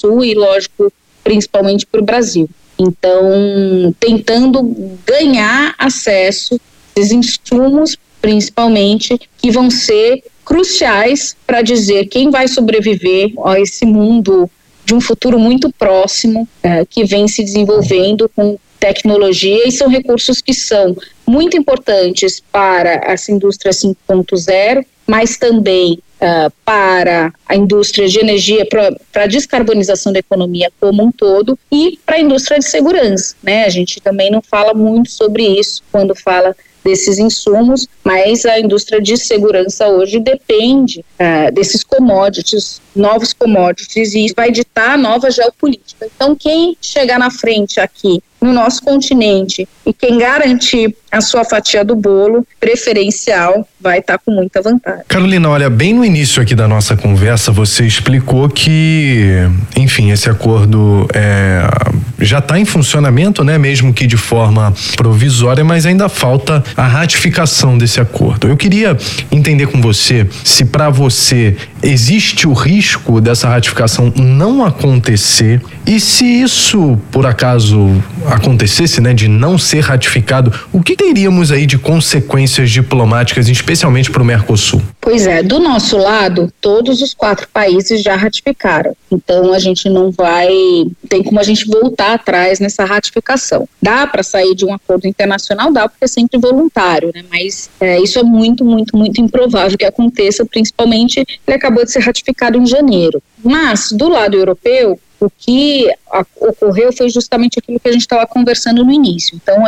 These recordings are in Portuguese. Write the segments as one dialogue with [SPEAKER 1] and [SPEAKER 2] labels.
[SPEAKER 1] Mercosul e, lógico, principalmente para o Brasil. Então, tentando ganhar acesso a esses insumos, principalmente, que vão ser cruciais para dizer quem vai sobreviver a esse mundo de um futuro muito próximo, que vem se desenvolvendo com tecnologia, e são recursos que são muito importantes para essa indústria 5.0, mas também para a indústria de energia, para a descarbonização da economia como um todo, e para a indústria de segurança, né? A gente também não fala muito sobre isso quando fala desses insumos, mas a indústria de segurança hoje depende desses commodities, novos commodities, e isso vai ditar a nova geopolítica. Então, quem chegar na frente aqui no nosso continente e quem garantir a sua fatia do bolo preferencial vai estar com muita vantagem.
[SPEAKER 2] Carolina, olha, bem no início aqui da nossa conversa você explicou que, enfim, esse acordo já está em funcionamento, né? Mesmo que de forma provisória, mas ainda falta a ratificação desse acordo. Eu queria entender com você se para você existe o risco dessa ratificação não acontecer, e se isso por acaso acontecesse, né, de não ser ratificado, o que teríamos aí de consequências diplomáticas, especialmente para o Mercosul?
[SPEAKER 1] Pois é, do nosso lado, todos os 4 países já ratificaram. Então a gente não tem como a gente voltar atrás nessa ratificação. Dá para sair de um acordo internacional, dá, porque é sempre voluntário, né? Mas isso é muito, muito, muito improvável que aconteça, principalmente ele acabou de ser ratificado em janeiro. Mas do lado europeu, o que ocorreu foi justamente aquilo que a gente estava conversando no início. Então,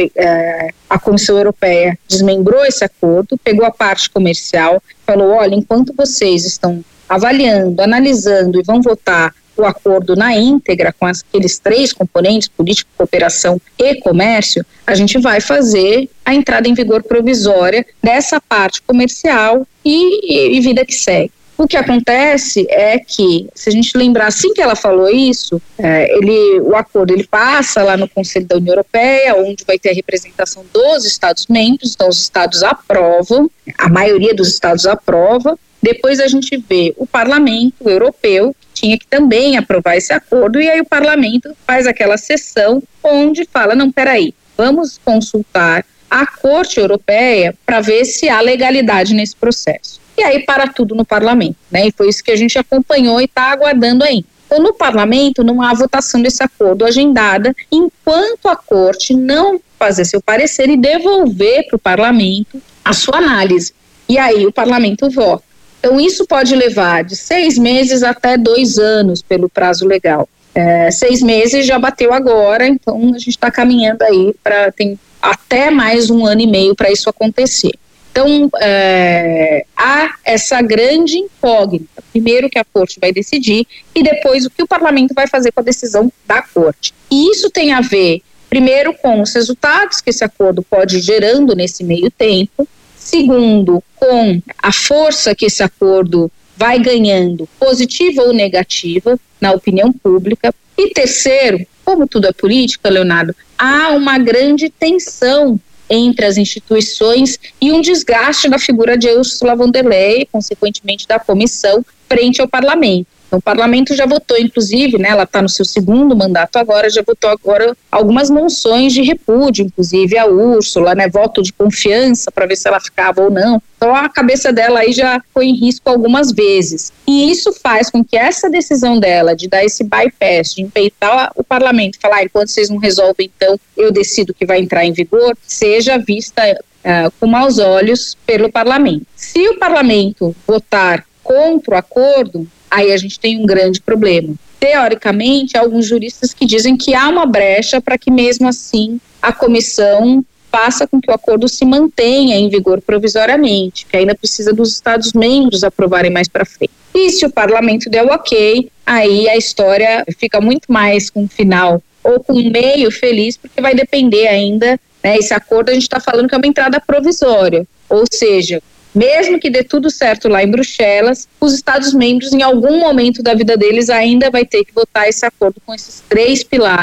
[SPEAKER 1] a Comissão Europeia desmembrou esse acordo, pegou a parte comercial, falou, olha, enquanto vocês estão avaliando, analisando e vão votar o acordo na íntegra com aqueles 3 componentes, política, cooperação e comércio, a gente vai fazer a entrada em vigor provisória dessa parte comercial e vida que segue. O que acontece é que, se a gente lembrar, assim que ela falou isso, o acordo ele passa lá no Conselho da União Europeia, onde vai ter a representação dos Estados-membros, então os Estados aprovam, a maioria dos Estados aprova, depois a gente vê o Parlamento Europeu, que tinha que também aprovar esse acordo, e aí o Parlamento faz aquela sessão onde fala, não, peraí, vamos consultar a Corte Europeia para ver se há legalidade nesse processo. E aí para tudo no parlamento, né? E foi isso que a gente acompanhou e está aguardando aí. Então, no parlamento não há votação desse acordo agendada enquanto a corte não fazer seu parecer e devolver para o parlamento a sua análise. E aí o parlamento vota. Então isso pode levar de 6 meses até 2 anos pelo prazo legal. 6 meses já bateu agora, então a gente está caminhando aí para tem até mais 1 ano e meio para isso acontecer. Então, há essa grande incógnita. Primeiro que a corte vai decidir e depois o que o parlamento vai fazer com a decisão da corte. E isso tem a ver, primeiro, com os resultados que esse acordo pode ir gerando nesse meio tempo. Segundo, com a força que esse acordo vai ganhando, positiva ou negativa, na opinião pública. E terceiro, como tudo é política, Leonardo, há uma grande tensão entre as instituições e um desgaste da figura de Ursula von der Leyen, consequentemente da comissão, frente ao parlamento. Então, o parlamento já votou, inclusive, né, ela está no seu 2º mandato agora, já votou agora algumas moções de repúdio, inclusive a Ursula, né, voto de confiança para ver se ela ficava ou não. Então, a cabeça dela aí já foi em risco algumas vezes. E isso faz com que essa decisão dela de dar esse bypass, de empeitar o parlamento, falar, enquanto vocês não resolvem, então eu decido que vai entrar em vigor, seja vista com maus olhos pelo parlamento. Se o parlamento votar contra o acordo, aí a gente tem um grande problema. Teoricamente, há alguns juristas que dizem que há uma brecha para que mesmo assim a comissão faça com que o acordo se mantenha em vigor provisoriamente, que ainda precisa dos Estados-membros aprovarem mais para frente. E se o parlamento der o ok, aí a história fica muito mais com um final ou com um meio feliz, porque vai depender ainda, né, esse acordo a gente está falando que é uma entrada provisória, ou seja, mesmo que dê tudo certo lá em Bruxelas, os Estados-membros, em algum momento da vida deles, ainda vai ter que votar esse acordo com esses 3 pilares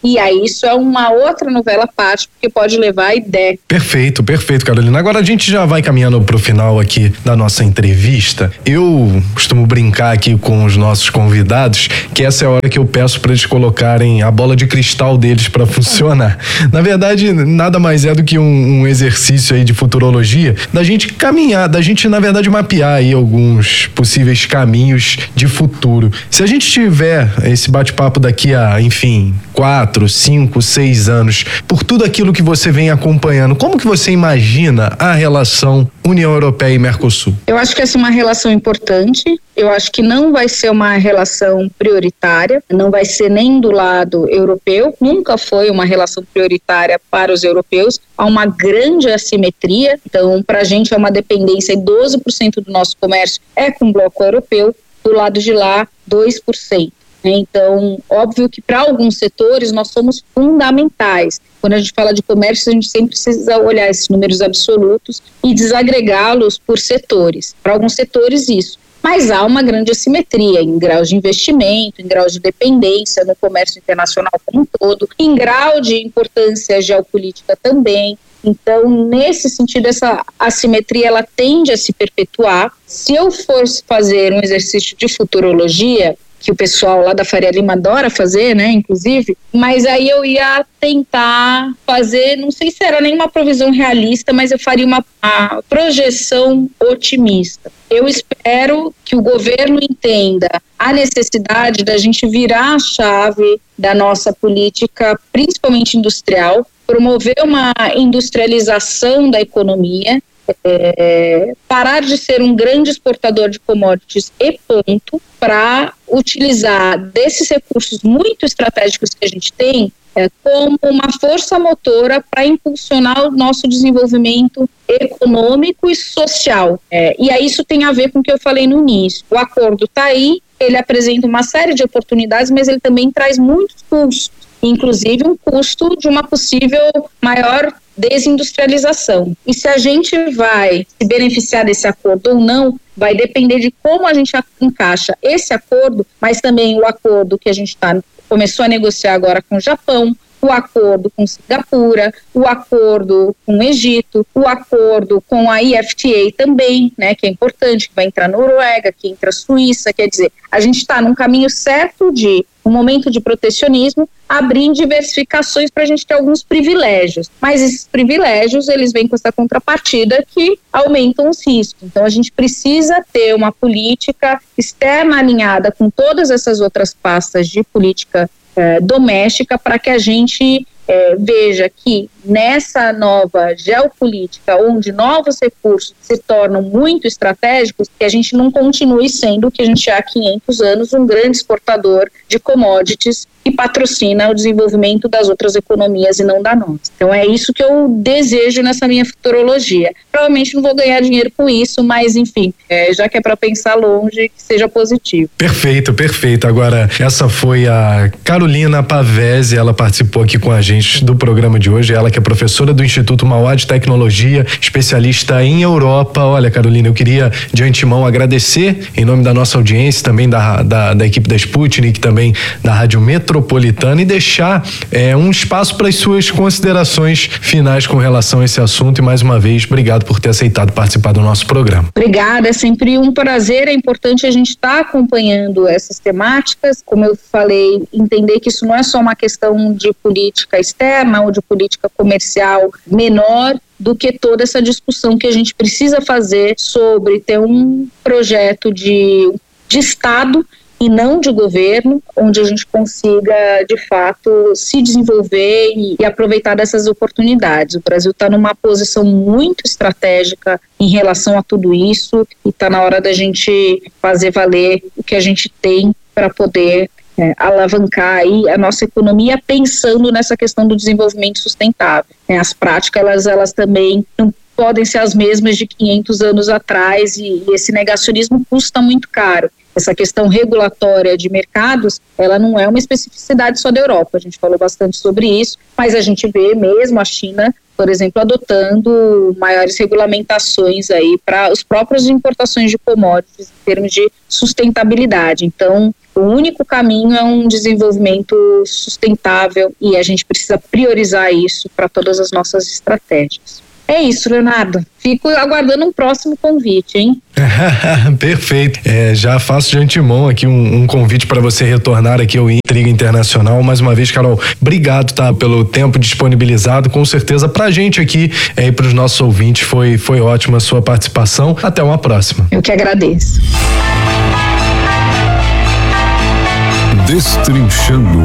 [SPEAKER 1] E aí isso é uma outra novela à parte, porque pode levar a ideia.
[SPEAKER 2] Perfeito, Carolina. Agora a gente já vai caminhando pro final aqui da nossa entrevista. Eu costumo brincar aqui com os nossos convidados que essa é a hora que eu peço para eles colocarem a bola de cristal deles para funcionar. Na verdade, nada mais é do que um exercício aí de futurologia, da gente caminhar, da gente, na verdade, mapear aí alguns possíveis caminhos de futuro. Se a gente tiver esse bate-papo daqui a, enfim, 4, 5, 6 anos, por tudo aquilo que você vem acompanhando, como que você imagina a relação União Europeia e Mercosul?
[SPEAKER 1] Eu acho que essa é uma relação importante, eu acho que não vai ser uma relação prioritária, não vai ser nem do lado europeu, nunca foi uma relação prioritária para os europeus, há uma grande assimetria, então para a gente é uma dependência, e 12% do nosso comércio é com o bloco europeu, do lado de lá 2%. Então, óbvio que para alguns setores nós somos fundamentais. Quando a gente fala de comércio, a gente sempre precisa olhar esses números absolutos e desagregá-los por setores. Para alguns setores, isso. Mas há uma grande assimetria em graus de investimento, em graus de dependência no comércio internacional como um todo, em grau de importância geopolítica também. Então, nesse sentido, essa assimetria ela tende a se perpetuar. Se eu fosse fazer um exercício de futurologia, que o pessoal lá da Faria Lima adora fazer, né, inclusive, mas aí eu ia tentar fazer, não sei se era nenhuma provisão realista, mas eu faria uma projeção otimista. Eu espero que o governo entenda a necessidade da gente virar a chave da nossa política, principalmente industrial, promover uma industrialização da economia, parar de ser um grande exportador de commodities e ponto, para utilizar desses recursos muito estratégicos que a gente tem como uma força motora para impulsionar o nosso desenvolvimento econômico e social. E aí isso tem a ver com o que eu falei no início. O acordo está aí, ele apresenta uma série de oportunidades, mas ele também traz muitos custos, inclusive um custo de uma possível maior desindustrialização. E se a gente vai se beneficiar desse acordo ou não, vai depender de como a gente encaixa esse acordo, mas também o acordo que a gente começou a negociar agora com o Japão, o acordo com Singapura, o acordo com o Egito, o acordo com a IFTA também, né, que é importante, que vai entrar a Noruega, que entra a Suíça, quer dizer, a gente está num caminho certo de um momento de protecionismo, abrir diversificações para a gente ter alguns privilégios. Mas esses privilégios, eles vêm com essa contrapartida que aumentam os riscos. Então, a gente precisa ter uma política externa alinhada com todas essas outras pastas de política doméstica para que a gente veja que nessa nova geopolítica, onde novos recursos se tornam muito estratégicos, que a gente não continue sendo o que a gente é há 500 anos, um grande exportador de commodities que patrocina o desenvolvimento das outras economias e não da nossa. Então é isso que eu desejo nessa minha futurologia. Provavelmente não vou ganhar dinheiro com isso, mas enfim, já que é para pensar longe, que seja positivo.
[SPEAKER 2] Perfeito. Agora, essa foi a Carolina Pavese, ela participou aqui com a gente do programa de hoje, ela que é professora do Instituto Mauá de Tecnologia, especialista em Europa. Olha, Carolina, eu queria de antemão agradecer em nome da nossa audiência, também da equipe da Sputnik, também da Rádio Metropolitana, e deixar um espaço para as suas considerações finais com relação a esse assunto. E mais uma vez, obrigado por ter aceitado participar do nosso programa.
[SPEAKER 1] Obrigada, é sempre um prazer. É importante a gente estar acompanhando essas temáticas, como eu falei, entender que isso não é só uma questão de política externa ou de política comercial menor do que toda essa discussão que a gente precisa fazer sobre ter um projeto de Estado e não de governo, onde a gente consiga, de fato, se desenvolver e aproveitar dessas oportunidades. O Brasil está numa posição muito estratégica em relação a tudo isso e está na hora da gente fazer valer o que a gente tem para poder alavancar aí a nossa economia, pensando nessa questão do desenvolvimento sustentável. As práticas, elas também não podem ser as mesmas de 500 anos atrás e esse negacionismo custa muito caro. Essa questão regulatória de mercados, ela não é uma especificidade só da Europa, a gente falou bastante sobre isso, mas a gente vê mesmo a China, por exemplo, adotando maiores regulamentações aí para as próprias importações de commodities em termos de sustentabilidade. Então, O único caminho é um desenvolvimento sustentável e a gente precisa priorizar isso para todas as nossas estratégias. É isso, Leonardo. Fico aguardando um próximo convite, hein?
[SPEAKER 2] Perfeito. Já faço de antemão aqui um convite para você retornar aqui ao Intriga Internacional. Mais uma vez, Carol, obrigado, tá, pelo tempo disponibilizado. Com certeza pra gente aqui e pros nossos ouvintes foi ótima a sua participação. Até uma próxima.
[SPEAKER 1] Eu que agradeço.
[SPEAKER 3] Destrinchando.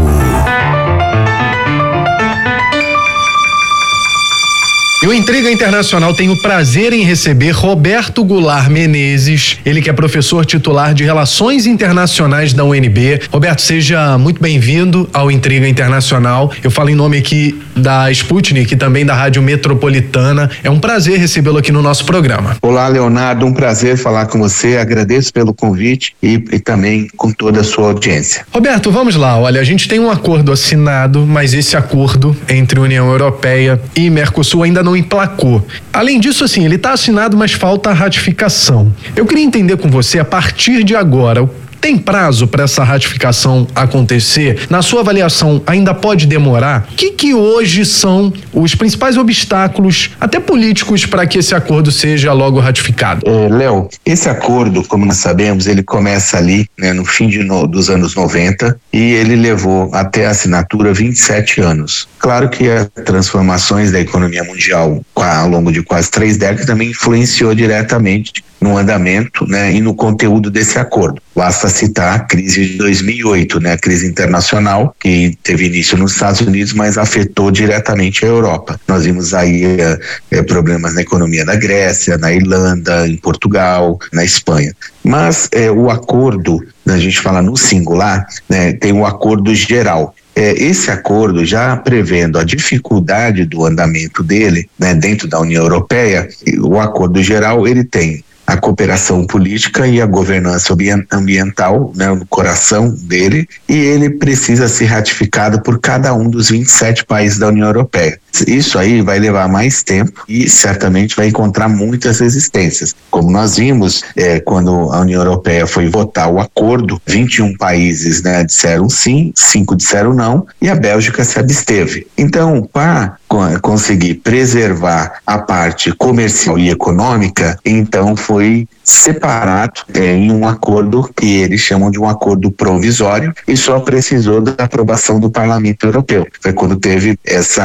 [SPEAKER 2] E o Intriga Internacional tem o prazer em receber Roberto Goulart Menezes, ele que é professor titular de Relações Internacionais da UNB. Roberto, seja muito bem-vindo ao Intriga Internacional. Eu falo em nome aqui da Sputnik e também da Rádio Metropolitana. É um prazer recebê-lo aqui no nosso programa.
[SPEAKER 4] Olá, Leonardo, um prazer falar com você. Agradeço pelo convite e também com toda a sua audiência.
[SPEAKER 2] Roberto, vamos lá. Olha, a gente tem um acordo assinado, mas esse acordo entre União Europeia e Mercosul ainda não emplacou. Além disso, assim, ele está assinado, mas falta a ratificação. Eu queria entender com você, a partir de agora, tem prazo para essa ratificação acontecer? Na sua avaliação, ainda pode demorar? O que hoje são os principais obstáculos, até políticos, para que esse acordo seja logo ratificado?
[SPEAKER 4] Léo, esse acordo, como nós sabemos, ele começa ali, né, no fim dos anos 90 e ele levou até a assinatura 27 anos. Claro que as transformações da economia mundial ao longo de quase 3 décadas também influenciou diretamente no andamento, né, e no conteúdo desse acordo. Basta citar a crise de 2008, né, a crise internacional que teve início nos Estados Unidos, mas afetou diretamente a Europa. Nós vimos aí problemas na economia da Grécia, na Irlanda, em Portugal, na Espanha. Mas o acordo, a gente fala no singular, né, tem um acordo geral. Esse acordo, já prevendo a dificuldade do andamento dele, né, dentro da União Europeia, o acordo geral ele tem a cooperação política e a governança ambiental, né, no coração dele, e ele precisa ser ratificado por cada um dos 27 países da União Europeia. Isso aí vai levar mais tempo e certamente vai encontrar muitas resistências. Como nós vimos, quando a União Europeia foi votar o acordo, 21 países, né, disseram sim, 5 disseram não, e a Bélgica se absteve. Então, para conseguir preservar a parte comercial e econômica, então foi separado em um acordo que eles chamam de um acordo provisório e só precisou da aprovação do Parlamento Europeu. Foi quando teve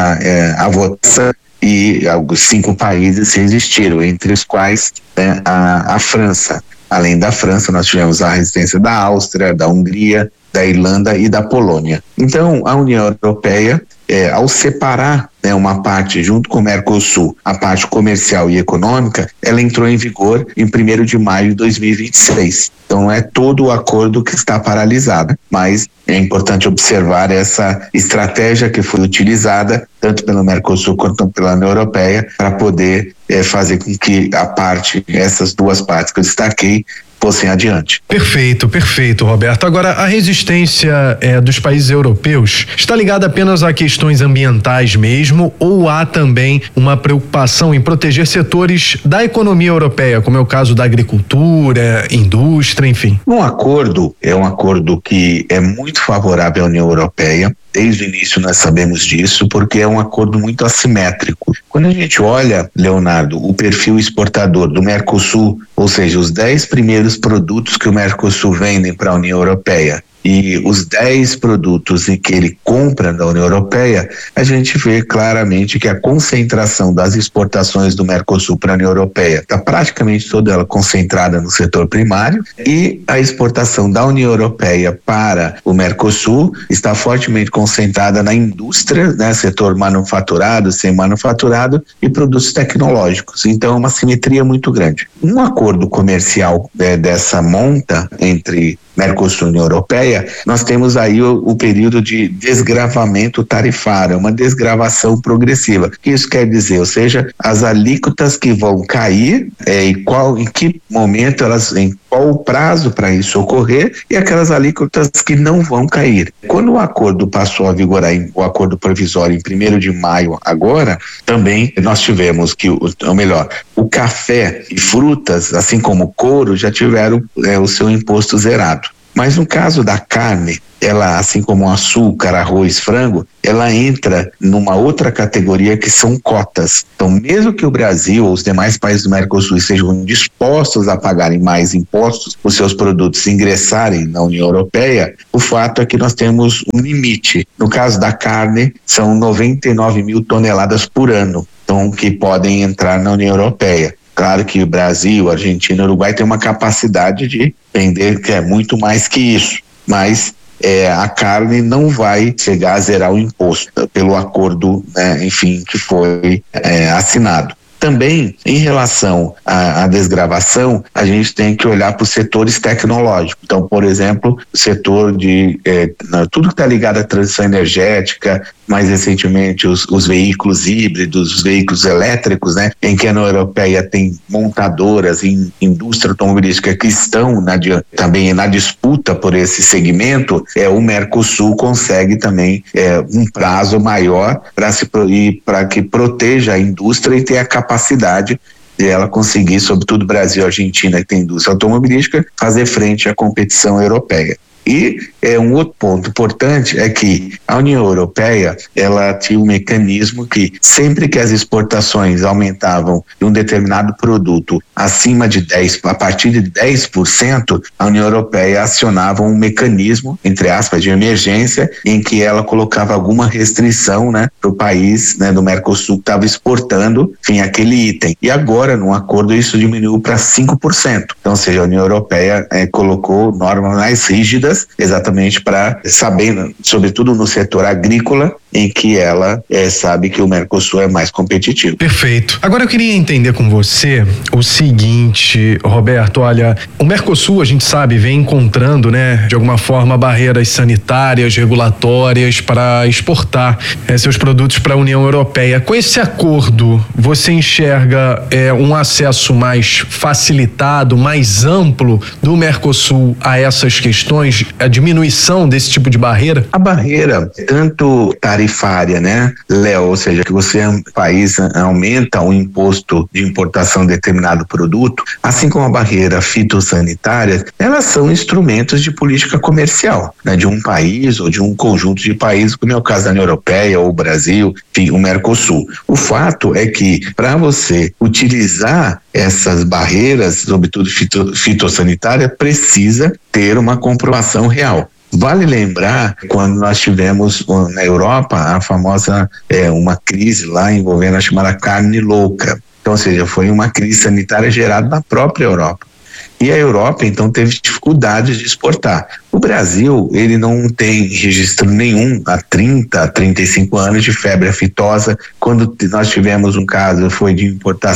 [SPEAKER 4] a votação e alguns 5 países resistiram, entre os quais a França. Além da França, nós tivemos a resistência da Áustria, da Hungria, da Irlanda e da Polônia. Então, a União Europeia, ao separar, né, uma parte junto com o Mercosul, a parte comercial e econômica, ela entrou em vigor em 1º de maio de 2026. Então é todo o acordo que está paralisado, mas é importante observar essa estratégia que foi utilizada tanto pelo Mercosul quanto pela União Europeia para poder fazer com que essas duas partes que eu destaquei fossem adiante.
[SPEAKER 2] Perfeito, Roberto. Agora, a resistência dos países europeus está ligada apenas a questões ambientais mesmo, ou há também uma preocupação em proteger setores da economia europeia, como é o caso da agricultura, indústria, enfim?
[SPEAKER 4] É um acordo que é muito favorável à União Europeia. Desde o início nós sabemos disso, porque é um acordo muito assimétrico. Quando a gente olha, Leonardo, o perfil exportador do Mercosul, ou seja, os 10 primeiros produtos que o Mercosul vendem para a União Europeia e os 10 produtos em que ele compra da União Europeia, a gente vê claramente que a concentração das exportações do Mercosul para a União Europeia está praticamente toda ela concentrada no setor primário, e a exportação da União Europeia para o Mercosul está fortemente concentrada na indústria, né, setor manufaturado, semi-manufaturado e produtos tecnológicos. Então é uma simetria muito grande. Um acordo comercial dessa monta entre Mercosul e União Europeia, nós temos aí o período de desgravamento tarifário, uma desgravação progressiva. O que isso quer dizer? Ou seja, as alíquotas que vão cair, em que momento em qual o prazo para isso ocorrer, e aquelas alíquotas que não vão cair. Quando o acordo passou a vigorar, o acordo provisório em 1º de maio agora, também nós tivemos que, ou melhor, o café e frutas, assim como o couro, já tiveram o seu imposto zerado. Mas no caso da carne, ela, assim como o açúcar, arroz, frango, ela entra numa outra categoria que são cotas. Então, mesmo que o Brasil ou os demais países do Mercosul estejam dispostos a pagarem mais impostos por seus produtos ingressarem na União Europeia, o fato é que nós temos um limite. No caso da carne, são 99 mil toneladas por ano, então, que podem entrar na União Europeia. Claro que o Brasil, Argentina e Uruguai têm uma capacidade de vender que é muito mais que isso, mas a carne não vai chegar a zerar o imposto pelo acordo, né, enfim, que foi assinado. Também, em relação à desgravação, a gente tem que olhar para os setores tecnológicos. Então, por exemplo, o setor de tudo que está ligado à transição energética, mais recentemente os veículos híbridos, os veículos elétricos, né, em que a União Europeia tem montadoras em indústria automobilística que estão também na disputa por esse segmento, o Mercosul consegue também um prazo maior para que proteja a indústria e tenha a capacidade de ela conseguir, sobretudo Brasil e Argentina, que tem indústria automobilística, fazer frente à competição europeia. E um outro ponto importante é que a União Europeia, ela tinha um mecanismo que sempre que as exportações aumentavam de um determinado produto acima de 10%, a partir de 10%, a União Europeia acionava um mecanismo, entre aspas, de emergência, em que ela colocava alguma restrição, né, para o país, né, do Mercosul que estava exportando, enfim, aquele item. E agora, num acordo, isso diminuiu para 5%. Então, ou seja, a União Europeia colocou normas mais rígidas, exatamente para, sabendo, sobretudo no setor agrícola, em que ela sabe que o Mercosul é mais competitivo.
[SPEAKER 2] Perfeito. Agora eu queria entender com você o seguinte, Roberto, olha, o Mercosul, a gente sabe, vem encontrando, né, de alguma forma, barreiras sanitárias, regulatórias para exportar seus produtos para a União Europeia. Com esse acordo, você enxerga um acesso mais facilitado, mais amplo do Mercosul a essas questões, a diminuição desse tipo de barreira?
[SPEAKER 4] A barreira, tanto tarifária, né, Léo, ou seja, que você, país, aumenta o imposto de importação de determinado produto, assim como a barreira fitossanitária, elas são instrumentos de política comercial, né, de um país ou de um conjunto de países, como é o caso da União Europeia ou o Brasil, enfim, o Mercosul. O fato é que, para você utilizar essas barreiras, sobretudo fitossanitária, precisa ter uma comprovação real. Vale lembrar quando nós tivemos na Europa a famosa uma crise lá envolvendo a chamada carne louca. Então, ou seja, foi uma crise sanitária gerada na própria Europa. E a Europa, então, teve dificuldades de exportar. O Brasil, ele não tem registro nenhum há 30, 35 anos de febre aftosa. Quando nós tivemos um caso, foi de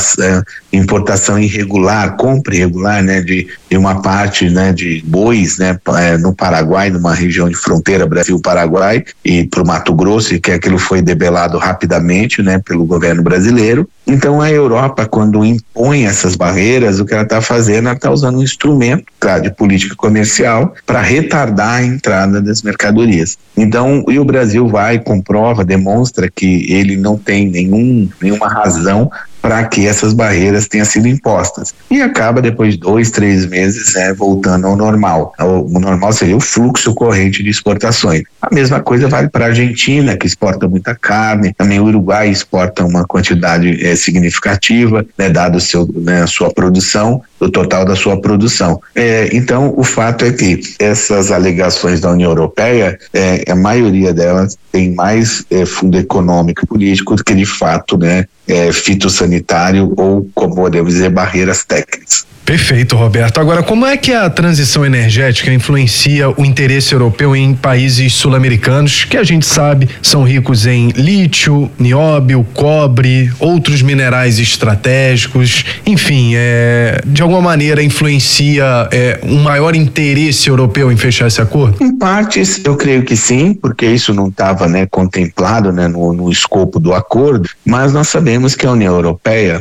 [SPEAKER 4] importação irregular, compra irregular, né, de uma parte, né, de bois, né, no Paraguai, numa região de fronteira Brasil-Paraguai e para o Mato Grosso, e que aquilo foi debelado rapidamente, né, pelo governo brasileiro. Então a Europa, quando impõe essas barreiras, o que ela está fazendo, ela está usando um instrumento, tá, de política comercial para retardar a entrada das mercadorias. Então, e o Brasil vai, comprova, demonstra que ele não tem nenhuma razão para que essas barreiras tenham sido impostas. E acaba, depois de 2, 3 meses, voltando ao normal. O normal seria o fluxo corrente de exportações. A mesma coisa vale para a Argentina, que exporta muita carne. Também o Uruguai exporta uma quantidade significativa, né, dado a sua produção, o total da sua produção. Então, o fato é que essas alegações da União Europeia, a maioria delas tem mais fundo econômico e político do que, de fato, né, fitossanitário ou, como podemos dizer, barreiras técnicas.
[SPEAKER 2] Perfeito, Roberto. Agora, como é que a transição energética influencia o interesse europeu em países sul-americanos que a gente sabe são ricos em lítio, nióbio, cobre, outros minerais estratégicos, enfim, de alguma maneira influencia um maior interesse europeu em fechar esse acordo?
[SPEAKER 4] Em partes, eu creio que sim, porque isso não estava, né, contemplado, né, no escopo do acordo, mas nós sabemos que a União Europeia,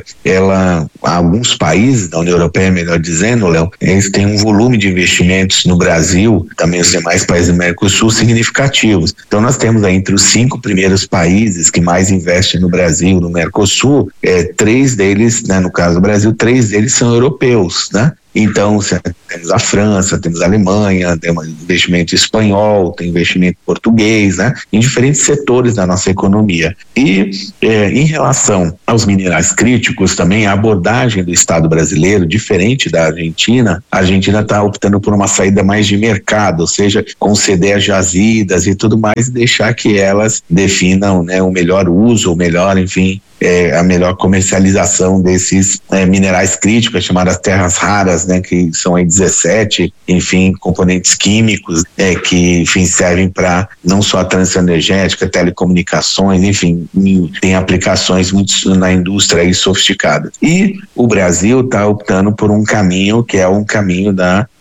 [SPEAKER 4] alguns países da União Europeia, melhor dizendo, Léo, eles têm um volume de investimentos no Brasil, também os demais países do Mercosul, significativos. Então nós temos aí entre os 5 primeiros países que mais investem no Brasil, no Mercosul, 3 deles, né, no caso do Brasil, 3 deles são europeus, né? Então, temos a França, temos a Alemanha, temos investimento espanhol, tem investimento português, né? Em diferentes setores da nossa economia. E em relação aos minerais críticos também, a abordagem do Estado brasileiro, diferente da Argentina, a Argentina está optando por uma saída mais de mercado, ou seja, conceder as jazidas e tudo mais, e deixar que elas definam, né, o melhor uso, o melhor, enfim, a melhor comercialização desses minerais críticos, chamadas terras raras, né, que são aí 17, enfim, componentes químicos, que, enfim, servem para não só a transição energética, telecomunicações, enfim, tem aplicações muito na indústria aí sofisticada. E o Brasil está optando por um caminho que é um caminho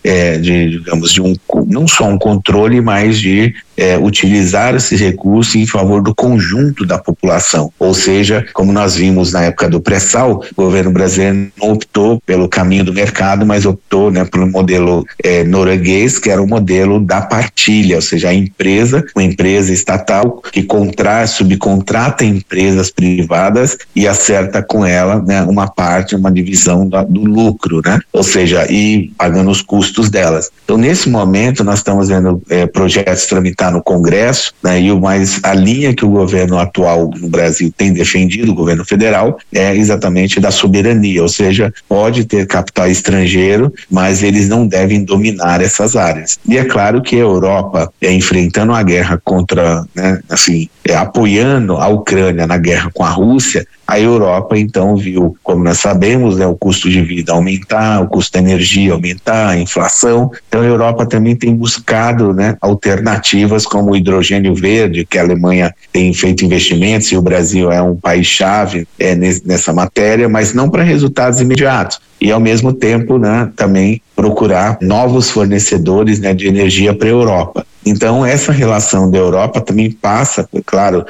[SPEAKER 4] não só um controle, mas de utilizar esses recursos em favor do conjunto da população. Ou seja, como nós vimos na época do pré-sal, o governo brasileiro não optou pelo caminho do mercado, mas optou, né, pelo modelo norueguês, que era o modelo da partilha, ou seja, uma empresa estatal que subcontrata empresas privadas e acerta com ela, né, uma parte, uma divisão do lucro, né? Ou seja, e pagando os custos delas. Então, nesse momento, nós estamos vendo projetos tramitar no Congresso, né, mas a linha que o governo atual no Brasil tem defendido, o governo federal, é exatamente da soberania, ou seja, pode ter capital estrangeiro, mas eles não devem dominar essas áreas. E é claro que a Europa, enfrentando a guerra contra, né, assim, apoiando a Ucrânia na guerra com a Rússia, a Europa então viu, como nós sabemos, né, o custo de vida aumentar, o custo da energia aumentar, a inflação. Então a Europa também tem buscado, né, alternativas como o hidrogênio verde, que a Alemanha tem feito investimentos e o Brasil é um país-chave nessa matéria, mas não para resultados imediatos. E ao mesmo tempo, né, também procurar novos fornecedores, né, de energia para a Europa. Então, essa relação da Europa também passa, claro,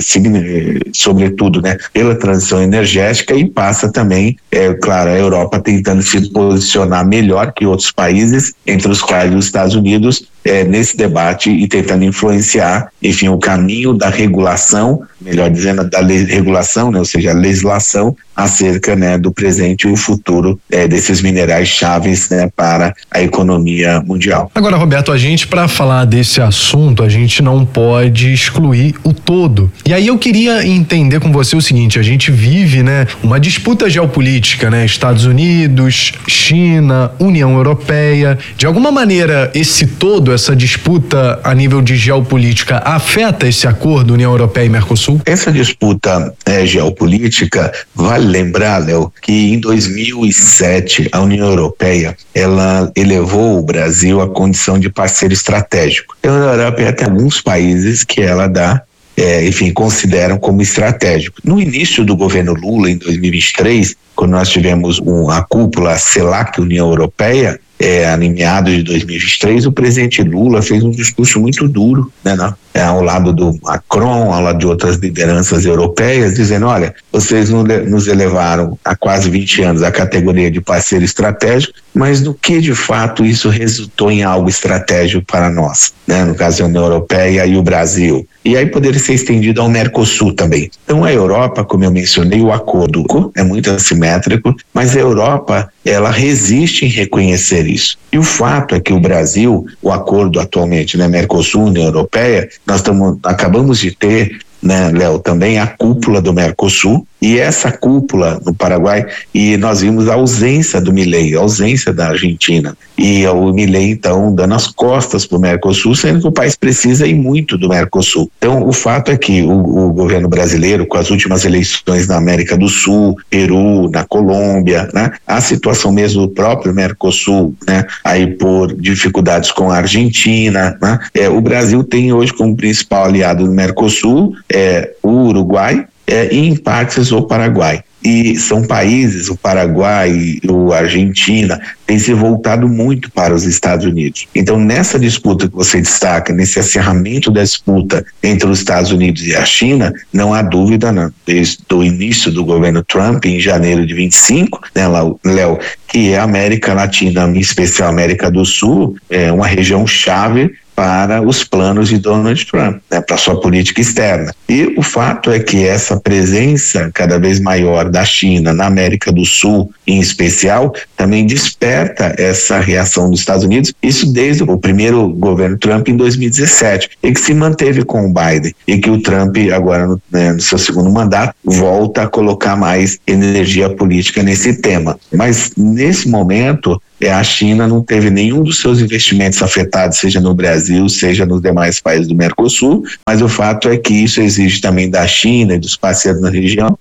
[SPEAKER 4] sobretudo, né, pela transição energética, e passa também, claro, a Europa tentando se posicionar melhor que outros países, entre os quais os Estados Unidos, nesse debate e tentando influenciar, enfim, o caminho da regulação, melhor dizendo, da regulação, né, ou seja, a legislação acerca, né, do presente e o futuro desses minerais chaves, né, para a economia mundial.
[SPEAKER 2] Agora, Roberto, a gente, para falar desse assunto, a gente não pode excluir o todo. E aí eu queria entender com você o seguinte: a gente vive, né, uma disputa geopolítica, né, Estados Unidos, China, União Europeia. De alguma maneira, esse todo, essa disputa a nível de geopolítica, afeta esse acordo União Europeia e Mercosul?
[SPEAKER 4] Essa disputa geopolítica, vale lembrar, Léo, que em 2007 a União Europeia, ela elevou o Brasil à condição de parceiro estratégico. Então, a União Europeia tem alguns países que ela dá, enfim, consideram como estratégico. No início do governo Lula, em 2023, quando nós tivemos a cúpula CELAC União Europeia, em meados de 2023, o presidente Lula fez um discurso muito duro, né, ao lado do Macron, ao lado de outras lideranças europeias, dizendo: olha, vocês nos elevaram há quase 20 anos à categoria de parceiro estratégico, mas no que de fato isso resultou em algo estratégico para nós, né? No caso da União Europeia e o Brasil. E aí poderia ser estendido ao Mercosul também. Então a Europa, como eu mencionei, o acordo é muito assimétrico, mas a Europa, ela resiste em reconhecer isso. E o fato é que o Brasil, o acordo atualmente, né, Mercosul, União Europeia, nós acabamos de ter, né, Léo, também a cúpula do Mercosul, e essa cúpula no Paraguai, e nós vimos a ausência do Milei, a ausência da Argentina, e o Milei então dando as costas para o Mercosul, sendo que o país precisa ir muito do Mercosul. Então o fato é que o governo brasileiro, com as últimas eleições na América do Sul, Peru, na Colômbia, né, a situação mesmo do próprio Mercosul, né, aí por dificuldades com a Argentina, né, o Brasil tem hoje como principal aliado do Mercosul o Uruguai, e em partes o Paraguai. E são países, o Paraguai e a Argentina, têm se voltado muito para os Estados Unidos. Então, nessa disputa que você destaca, nesse acirramento da disputa entre os Estados Unidos e a China, não há dúvida, não, desde o início do governo Trump, em janeiro de 25, né, Léo, que a América Latina, em especial a América do Sul, é uma região chave para os planos de Donald Trump, né, para sua política externa. E o fato é que essa presença cada vez maior da China na América do Sul, em especial, também desperta essa reação dos Estados Unidos, isso desde o primeiro governo Trump em 2017, e que se manteve com o Biden, e que o Trump agora no seu segundo mandato volta a colocar mais energia política nesse tema. Mas nesse momento a China não teve nenhum dos seus investimentos afetados, seja no Brasil, seja nos demais países do Mercosul, mas o fato é que isso exige também da China e dos parceiros na região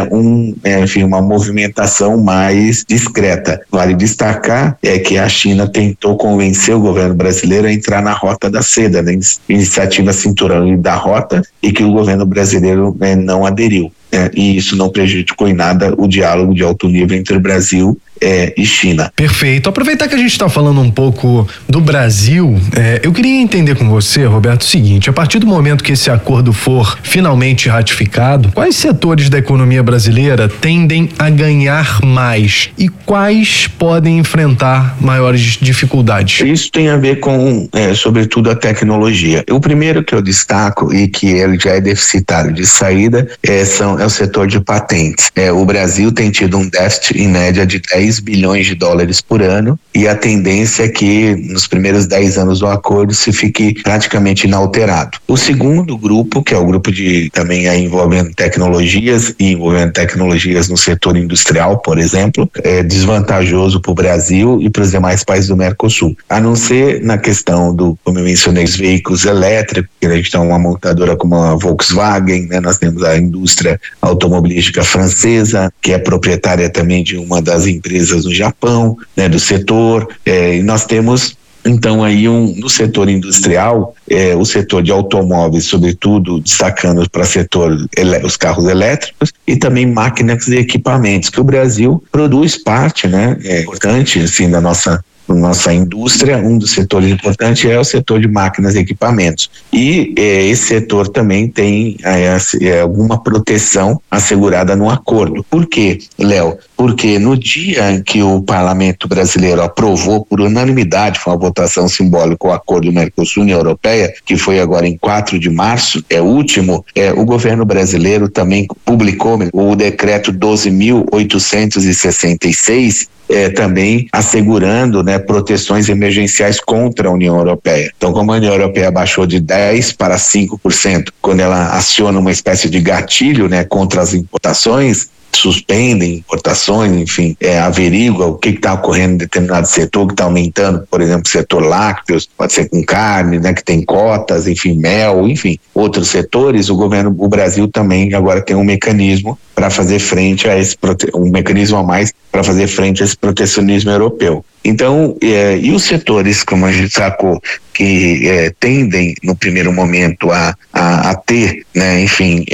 [SPEAKER 4] uma movimentação mais discreta. Vale destacar que a China tentou convencer o governo brasileiro a entrar na Rota da Seda, na iniciativa Cinturão da Rota, e que o governo brasileiro não aderiu. E isso não prejudicou em nada o diálogo de alto nível entre o Brasil e China.
[SPEAKER 2] Perfeito. Aproveitar que a gente está falando um pouco do Brasil, eu queria entender com você, Roberto, o seguinte: a partir do momento que esse acordo for finalmente ratificado, quais setores da economia brasileira tendem a ganhar mais e quais podem enfrentar maiores dificuldades?
[SPEAKER 4] Isso tem a ver com, sobretudo, a tecnologia. O primeiro que eu destaco, e que ele já é deficitário de saída, é o setor de patentes. O Brasil tem tido um déficit em média de 10 bilhões de dólares por ano, e a tendência é que nos primeiros 10 anos do acordo se fique praticamente inalterado. O segundo grupo, que é o grupo de também envolvendo tecnologias e envolvendo tecnologias no setor industrial, por exemplo, é desvantajoso para o Brasil e para os demais países do Mercosul. A não ser na questão como eu mencionei, os veículos elétricos, que a gente tem uma montadora como a Volkswagen, né? Nós temos a indústria automobilística francesa, que é proprietária também de uma das empresas no Japão, né, do setor, e nós temos então aí no setor industrial, o setor de automóveis, sobretudo destacando para o setor os carros elétricos, e também máquinas e equipamentos, que o Brasil produz parte, né, importante assim da nossa indústria. Um dos setores importantes é o setor de máquinas e equipamentos, e esse setor também tem alguma proteção assegurada no acordo. Por quê, Léo? Porque no dia em que o parlamento brasileiro aprovou por unanimidade, foi uma votação simbólica, o acordo Mercosul-União Europeia, que foi agora em 4 de março, o governo brasileiro também publicou o decreto 12.866, também assegurando, né, proteções emergenciais contra a União Europeia. Então, como a União Europeia baixou de 10% para 5%, quando ela aciona uma espécie de gatilho, né, contra as importações, suspendem importações, enfim, averigua o que está ocorrendo em determinado setor, que está aumentando, por exemplo, o setor lácteos, pode ser com carne, né, que tem cotas, enfim, mel, enfim, outros setores. O Brasil também agora tem um mecanismo para fazer frente a um mecanismo a mais para fazer frente a esse protecionismo europeu. Então, e os setores, como a gente sacou, que tendem no primeiro momento a ter, né, enfim,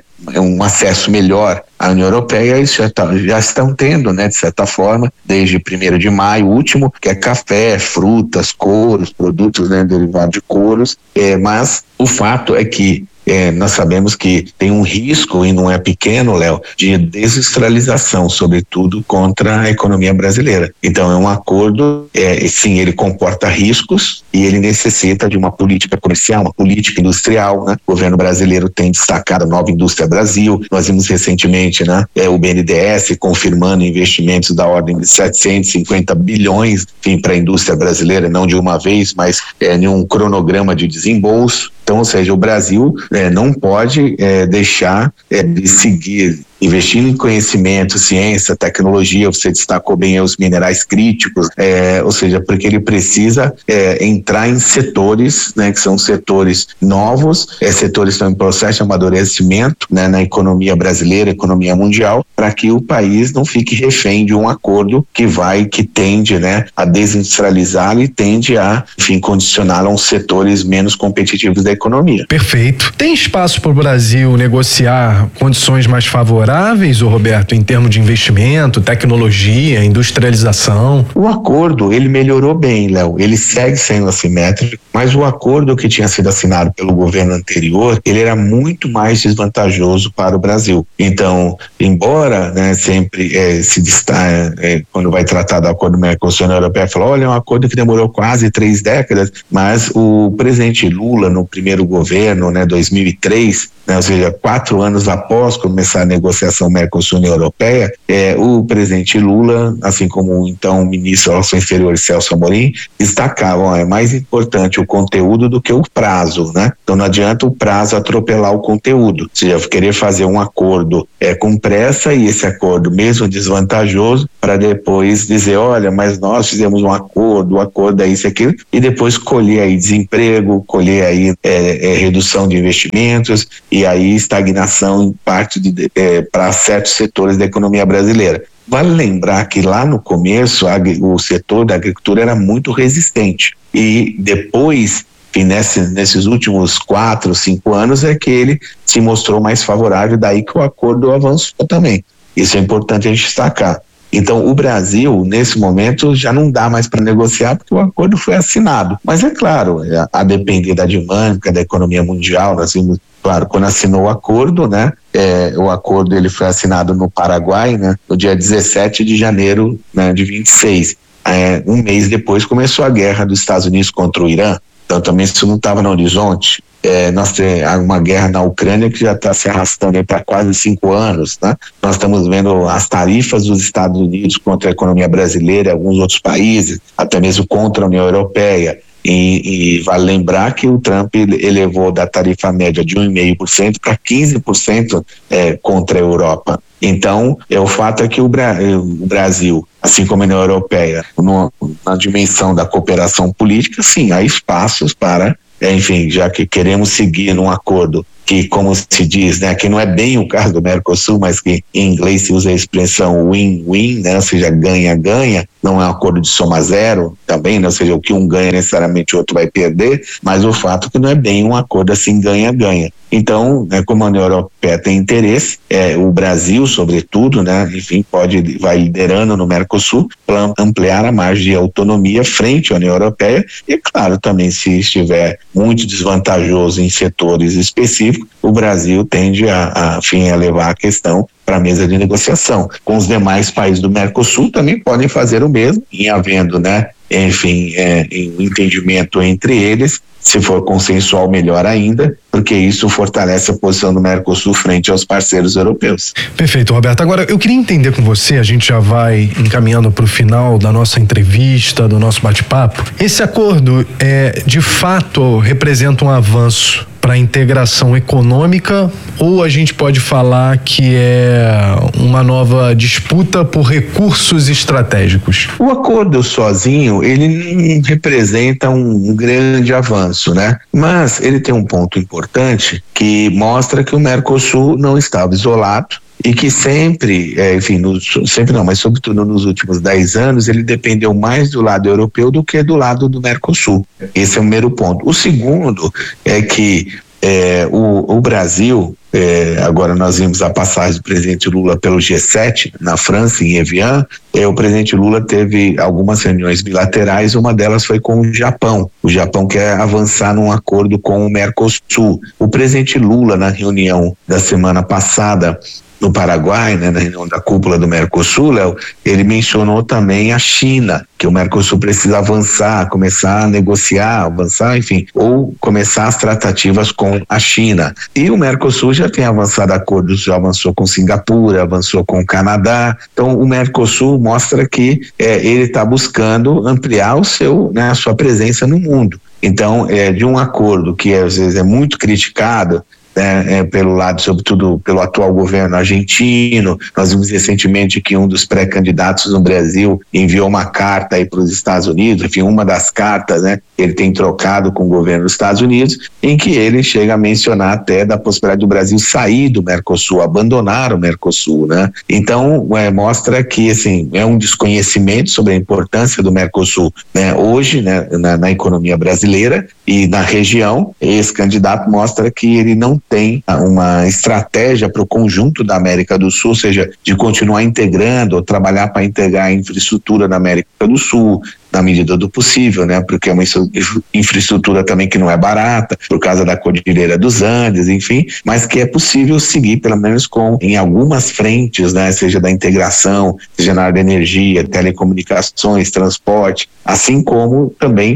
[SPEAKER 4] um acesso melhor à União Europeia, eles já estão tendo, né, de certa forma, desde 1º de maio último, que é café, frutas, couros, produtos, né, derivados de couros, mas o fato é que nós sabemos que tem um risco, e não é pequeno, Léo, de desindustrialização, sobretudo contra a economia brasileira. Então é um acordo, sim, ele comporta riscos e ele necessita de uma política comercial, uma política industrial, né? O governo brasileiro tem destacado a Nova Indústria Brasil. Nós vimos recentemente, né, o BNDES confirmando investimentos da ordem de 750 bilhões, enfim, para a indústria brasileira, não de uma vez, mas em um cronograma de desembolso. Então, ou seja, o Brasil não pode deixar de seguir investindo em conhecimento, ciência, tecnologia. Você destacou bem os minerais críticos, ou seja, porque ele precisa entrar em setores, né, que são setores novos, setores que estão em processo de amadurecimento, né, na economia brasileira, economia mundial, para que o país não fique refém de um acordo que tende, né, a desindustrializar e tende a, enfim, condicionar a uns setores menos competitivos da economia.
[SPEAKER 2] Perfeito. Tem espaço para o Brasil negociar condições mais favoráveis, Roberto, em termos de investimento, tecnologia, industrialização?
[SPEAKER 4] O acordo, ele melhorou bem, Léo. Ele segue sendo assimétrico, mas o acordo que tinha sido assinado pelo governo anterior, ele era muito mais desvantajoso para o Brasil. Então, embora, né, sempre se destaca, quando vai tratar do acordo Mercosul-União Europeia, falou, olha, é um acordo que demorou quase 3 décadas, mas o presidente Lula, no primeiro governo, né, 2003, né, ou seja, 4 anos após começar a negociação, negociação Mercosul-União Europeia, o presidente Lula, assim como então o ministro das Relações Exteriores Celso Amorim, destacavam: é mais importante o conteúdo do que o prazo, né? Então não adianta o prazo atropelar o conteúdo, ou seja, querer fazer um acordo com pressa, e esse acordo mesmo desvantajoso, para depois dizer: olha, mas nós fizemos um acordo, o acordo é isso e aquilo, e depois colher aí desemprego, colher aí redução de investimentos e aí estagnação em parte para certos setores da economia brasileira. Vale lembrar que lá no começo o setor da agricultura era muito resistente, e depois, nesses últimos 4, 5 anos, é que ele se mostrou mais favorável, daí que o acordo avançou também. Isso é importante a gente destacar. Então, o Brasil, nesse momento, já não dá mais para negociar, porque o acordo foi assinado. Mas é claro, a depender da dinâmica da economia mundial, nós vimos, claro, quando assinou o acordo, né? O acordo ele foi assinado no Paraguai, né? No dia 17 de janeiro, né, de 26. Um mês depois começou a guerra dos Estados Unidos contra o Irã. Então, também isso não estava no horizonte. Nós temos uma guerra na Ucrânia que já está se arrastando para quase 5 anos, né? Nós estamos vendo as tarifas dos Estados Unidos contra a economia brasileira e alguns outros países, até mesmo contra a União Europeia. E vale lembrar que o Trump elevou da tarifa média de 1,5% para 15% contra a Europa. Então, o fato é que o Brasil, assim como a União Europeia, na dimensão da cooperação política, sim, há espaços para, enfim, já que queremos seguir num acordo que, como se diz, né, que não é bem o caso do Mercosul, mas que em inglês se usa a expressão win-win, né, ou seja, ganha-ganha, não é um acordo de soma zero também, né, ou seja, o que um ganha necessariamente o outro vai perder, mas o fato é que não é bem um acordo assim ganha-ganha. Então, né, como a União Europeia tem interesse, o Brasil, sobretudo, né, enfim, vai liderando no Mercosul para ampliar a margem de autonomia frente à União Europeia, e claro, também se estiver muito desvantajoso em setores específicos, o Brasil tende a levar a questão para a mesa de negociação. Com os demais países do Mercosul também podem fazer o mesmo, em havendo, né, enfim, um entendimento entre eles. Se for consensual, melhor ainda, porque isso fortalece a posição do Mercosul frente aos parceiros europeus.
[SPEAKER 2] Perfeito, Roberto. Agora, eu queria entender com você, a gente já vai encaminhando para o final da nossa entrevista, do nosso bate-papo. Esse acordo, de fato, representa um avanço para a integração econômica, ou a gente pode falar que é uma nova disputa por recursos estratégicos?
[SPEAKER 4] O acordo sozinho, ele não representa um grande avanço, né? Mas ele tem um ponto importante que mostra que o Mercosul não estava isolado e que sempre, mas sobretudo nos últimos 10 anos, ele dependeu mais do lado europeu do que do lado do Mercosul. Esse é o primeiro ponto. O segundo é que o Brasil, agora nós vimos a passagem do presidente Lula pelo G7 na França, em Evian. O presidente Lula teve algumas reuniões bilaterais, uma delas foi com o Japão. O Japão quer avançar num acordo com o Mercosul. O presidente Lula, na reunião da semana passada no Paraguai, né, na reunião da cúpula do Mercosul, Léo, ele mencionou também a China, que o Mercosul precisa avançar, começar a negociar, avançar, enfim, ou começar as tratativas com a China. E o Mercosul já tem avançado acordos, já avançou com Singapura, avançou com o Canadá. Então, o Mercosul mostra que ele está buscando ampliar a sua presença no mundo. Então, de um acordo que às vezes é muito criticado, pelo lado, sobretudo pelo atual governo argentino. Nós vimos recentemente que um dos pré-candidatos no Brasil enviou uma carta aí para os Estados Unidos, enfim, uma das cartas, né, ele tem trocado com o governo dos Estados Unidos, em que ele chega a mencionar até da possibilidade do Brasil sair do Mercosul, abandonar o Mercosul, né? Então, mostra que, assim, é um desconhecimento sobre a importância do Mercosul, né, hoje, né, na economia brasileira e na região. Esse candidato mostra que ele não tem uma estratégia para o conjunto da América do Sul, ou seja, de continuar integrando ou trabalhar para integrar a infraestrutura da América do Sul, na medida do possível, né? Porque é uma infraestrutura também que não é barata, por causa da Cordilheira dos Andes, enfim, mas que é possível seguir, pelo menos em algumas frentes, né? Seja da integração, seja na área da energia, telecomunicações, transporte, assim como também